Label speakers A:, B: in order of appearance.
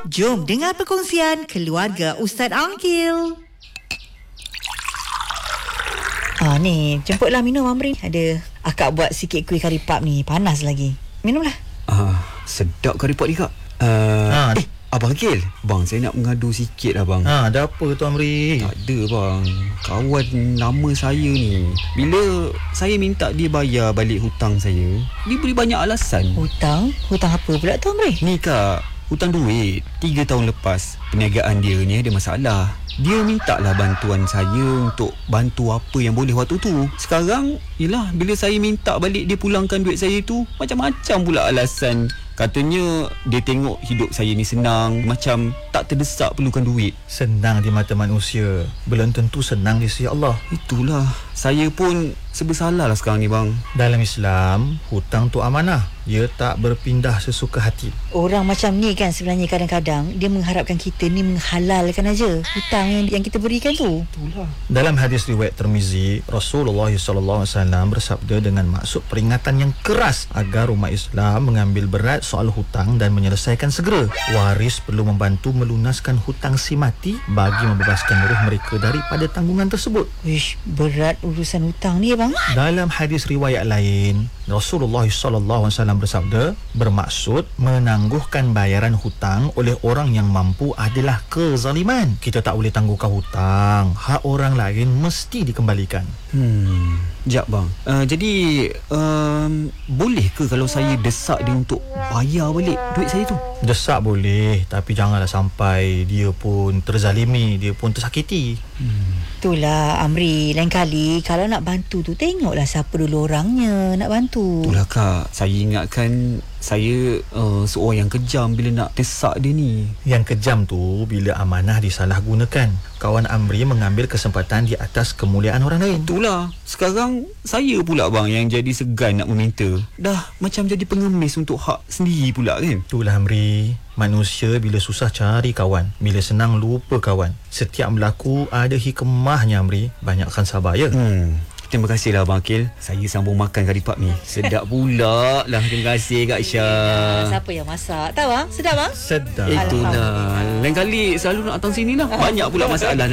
A: Jom dengar perkongsian keluarga Ustaz Angkil. Ni, jemputlah minum Amrin. Ada akak buat sikit kuih kari pap ni, panas lagi. Minumlah.
B: Sedap kari pap ni, Kak. Abang Akil, bang, saya nak mengadu sikit lah bang.
C: Ada apa tu Amri?
B: Tak ada bang, kawan lama saya ni, bila saya minta dia bayar balik hutang saya, dia beri banyak alasan.
A: Hutang? Hutang apa pula tu Amrin?
B: Ni Kak, hutang duit. 3 tahun lepas perniagaan dia ni ada masalah. Dia minta lah bantuan saya untuk bantu apa yang boleh waktu tu. Sekarang, yelah, bila saya minta balik dia pulangkan duit saya tu, macam-macam pula alasan. Katanya dia tengok hidup saya ni senang, macam tak terdesak perlukan duit.
C: Senang di mata manusia, belum tentu senang di sisi Allah.
B: Itulah, saya pun bersalah lah sekarang ni bang.
C: Dalam Islam, hutang tu amanah. Ia tak berpindah sesuka hati.
A: Orang macam ni kan sebenarnya kadang-kadang dia mengharapkan kita ni menghalalkan aja hutang yang kita berikan tu.
B: Itulah.
C: Dalam hadis riwayat Tirmizi, Rasulullah SAW bersabda dengan maksud peringatan yang keras agar umat Islam mengambil berat soal hutang dan menyelesaikan segera. Waris perlu membantu melunaskan hutang si mati bagi membebaskan ruh mereka daripada tanggungan tersebut.
A: Wish, berat urusan hutang ni bang.
C: Dalam hadis riwayat lain, Rasulullah SAW bersabda, bermaksud menangguhkan bayaran hutang oleh orang yang mampu adalah kezaliman. Kita tak boleh tangguhkan hutang. Hak orang lain mesti dikembalikan.
B: Sekejap bang. Jadi boleh ke kalau saya desak dia untuk bayar balik duit saya tu?
C: Desak boleh, tapi janganlah sampai dia pun terzalimi, dia pun tersakiti.
A: Itulah Amri, lain kali kalau nak bantu tu tengoklah siapa dulu orangnya nak bantu.
B: Itulah Kak, saya ingatkan saya seorang yang kejam bila nak desak dia ni.
C: Yang kejam tu bila amanah disalahgunakan. Kawan Amri mengambil kesempatan di atas kemuliaan orang lain.
B: Itulah, sekarang saya pula bang yang jadi segan nak meminta. Dah macam jadi pengemis untuk hak sendiri pula kan.
C: Itulah Amri, manusia bila susah cari kawan, bila senang lupa kawan. Setiap berlaku ada hikmahnya Amri. Banyakkan sabar ya.
B: Terima kasihlah Abang Akil. Saya sambung makan kari pap ni. Sedap pula lah. Terima kasih Kak Syah.
A: Siapa yang masak? Tahu bang? Sedap bang?
C: Sedap.
B: Itulah. Lain kali selalu nak datang sini lah. Banyak pula masalah